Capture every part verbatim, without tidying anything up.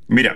Mira,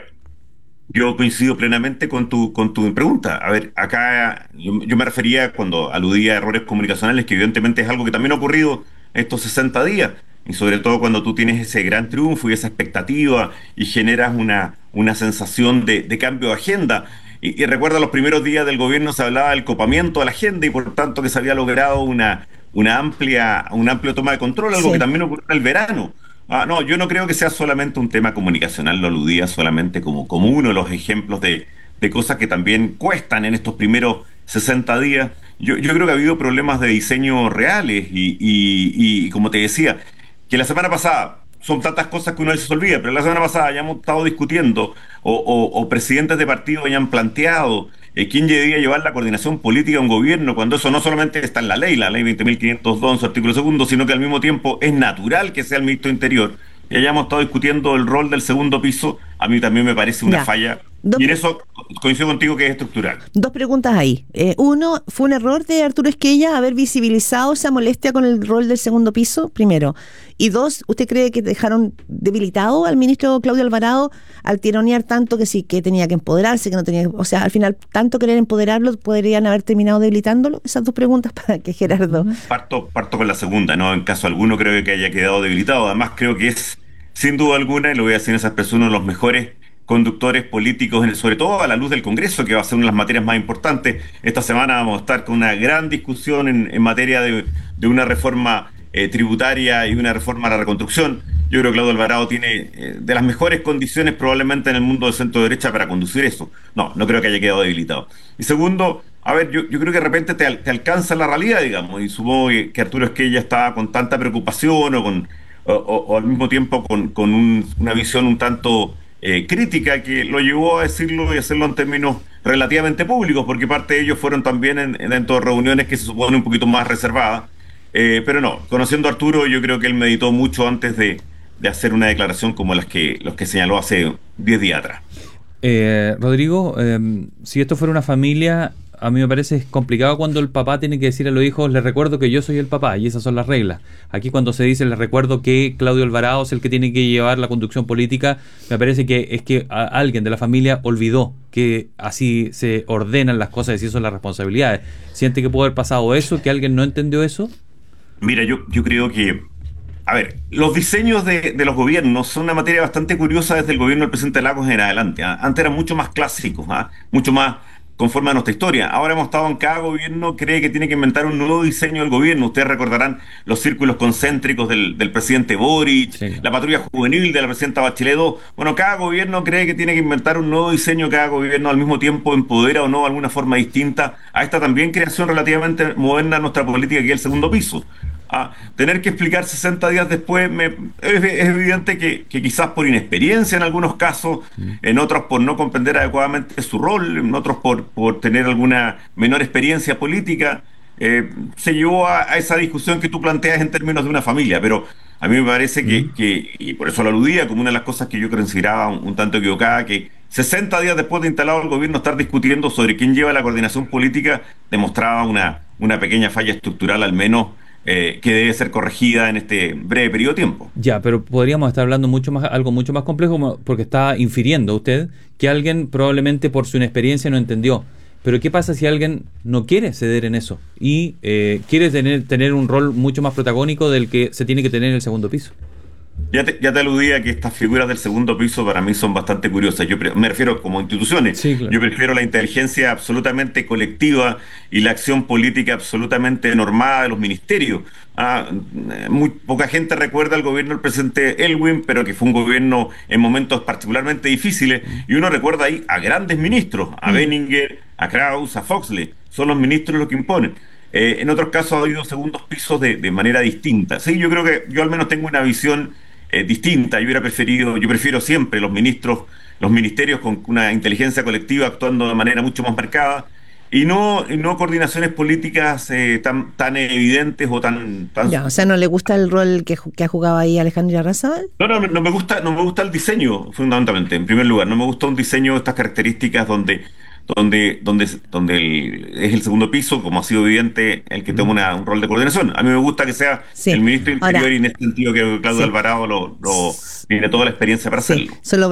yo coincido plenamente con tu, con tu pregunta. A ver, acá yo, yo me refería cuando aludía a errores comunicacionales, que evidentemente es algo que también ha ocurrido estos sesenta días, y sobre todo cuando tú tienes ese gran triunfo y esa expectativa y generas una, una sensación de, de cambio de agenda. Y, y recuerda, los primeros días del gobierno se hablaba del copamiento de la agenda y por tanto que se había logrado una, una amplia, una amplia toma de control, algo que Sí. también ocurrió en el verano. Ah, no, yo no creo que sea solamente un tema comunicacional, lo aludía solamente como, como uno de los ejemplos de, de cosas que también cuestan en estos primeros sesenta días. Yo, yo creo que ha habido problemas de diseño reales y, y, y como te decía, que la semana pasada son tantas cosas que uno se olvida, pero la semana pasada ya hemos estado discutiendo o, o- o presidentes de partidos hayan planteado eh, quién debía llevar la coordinación política de un gobierno, cuando eso no solamente está en la ley, la ley veinte mil quinientos dos en su artículo segundo, sino que al mismo tiempo es natural que sea el ministro de Interior. Y hayamos estado discutiendo el rol del segundo piso, a mí también me parece una Ya. falla, Dos, y en eso coincido contigo que es estructural. dos preguntas ahí. Eh, uno, ¿fue un error de Arturo Esquella haber visibilizado esa molestia con el rol del segundo piso? Primero. Y dos, ¿usted cree que dejaron debilitado al ministro Claudio Alvarado al tironear tanto que sí, que tenía que empoderarse, que no tenía que, o sea, al final, tanto querer empoderarlo, podrían haber terminado debilitándolo? Esas dos preguntas para que Gerardo. Parto, parto con la segunda, ¿no? En caso alguno creo que haya quedado debilitado. Además, creo que es, sin duda alguna, y lo voy a decir en esa expresión, uno de los mejores conductores políticos, en- sobre todo a la luz del Congreso, que va a ser una de las materias más importantes. Esta semana vamos a estar con una gran discusión en, en materia de, de una reforma eh, tributaria y una reforma a la reconstrucción. Yo creo que Claudio Alvarado tiene eh, de las mejores condiciones probablemente en el mundo del centro derecha para conducir eso. No, no creo que haya quedado debilitado. Y segundo, a ver, yo, yo creo que de repente te, al- te alcanza la realidad, digamos, y supongo que, que Arturo Esquella estaba con tanta preocupación o, con, o, o- o al mismo tiempo con, con un- una visión un tanto eh, crítica que lo llevó a decirlo y hacerlo en términos relativamente públicos, porque parte de ellos fueron también en, en- dentro de reuniones que se suponen un poquito más reservadas. Eh, pero no, conociendo a Arturo, yo creo que él meditó mucho antes de, de hacer una declaración como las que, los que señaló hace diez días atrás. Eh, Rodrigo, eh, si esto fuera una familia, a mí me parece complicado cuando el papá tiene que decir a los hijos, les recuerdo que yo soy el papá y esas son las reglas. Aquí cuando se dice, les recuerdo que Claudio Alvarado es el que tiene que llevar la conducción política, me parece que es que a- alguien de la familia olvidó que así se ordenan las cosas y así son las responsabilidades. ¿Siente que puede haber pasado eso, que alguien no entendió eso? Mira, yo, yo creo que, a ver, los diseños de, de los gobiernos son una materia bastante curiosa desde el gobierno del presidente Lagos en adelante. ¿Ah? Antes eran mucho más clásicos, ¿ah? Mucho más conforme a nuestra historia. Ahora hemos estado en cada gobierno, cree que tiene que inventar un nuevo diseño del gobierno. Ustedes recordarán los círculos concéntricos del, del presidente Boric, Sí. la patrulla juvenil de la presidenta Bachelet dos. Bueno, cada gobierno cree que tiene que inventar un nuevo diseño, cada gobierno al mismo tiempo empodera o no de alguna forma distinta a esta también creación relativamente moderna de nuestra política, que es el segundo piso. Ah, tener que explicar sesenta días después, me- es, es evidente que, que quizás por inexperiencia en algunos casos, Mm. en otros por no comprender adecuadamente su rol, en otros por, por tener alguna menor experiencia política, eh, se llevó a, a esa discusión que tú planteas en términos de una familia. Pero a mí me parece que, Mm. que, y por eso lo aludía como una de las cosas que yo consideraba un, un tanto equivocada, que sesenta días después de instalado el gobierno estar discutiendo sobre quién lleva la coordinación política demostraba una, una pequeña falla estructural al menos, eh, que debe ser corregida en este breve periodo de tiempo. Ya, pero podríamos estar hablando mucho más, algo mucho más complejo, como- porque está infiriendo usted que alguien probablemente por su inexperiencia no entendió. Pero ¿qué pasa si alguien no quiere ceder en eso y eh, quiere tener, tener un rol mucho más protagónico del que se tiene que tener en el segundo piso? Ya te, ya te aludía que estas figuras del segundo piso para mí son bastante curiosas. Yo pre- me refiero como instituciones. Sí, claro. Yo prefiero la inteligencia absolutamente colectiva y la acción política absolutamente normada de los ministerios. Ah, eh, muy poca gente recuerda al gobierno del presidente Elwin, pero que fue un gobierno en momentos particularmente difíciles. Y uno recuerda ahí a grandes ministros, a Mm. Benninger, a Kraus, a Foxley. Son los ministros los que imponen. Eh, en otros casos ha habido segundos pisos de, de manera distinta. Sí, yo creo que yo al menos tengo una visión eh, distinta. Yo hubiera preferido, yo prefiero siempre los ministros, los ministerios con una inteligencia colectiva actuando de manera mucho más marcada y no, y no coordinaciones políticas eh, tan, tan evidentes o tan, tan... Ya, o sea, ¿no le gusta el rol que, ju- que ha jugado ahí Alejandra Razabal? No, no, no me gusta, no me gusta el diseño, fundamentalmente, en primer lugar. No me gusta un diseño de estas características donde, donde, donde, donde el- es el segundo piso, como ha sido evidente, el que toma Mm. una- un rol de coordinación. A mí me gusta que sea Sí. el ministro de Interior Ahora, y en este sentido que Claudio sí. Alvarado lo, lo- tiene toda la experiencia para Sí, hacerlo. solo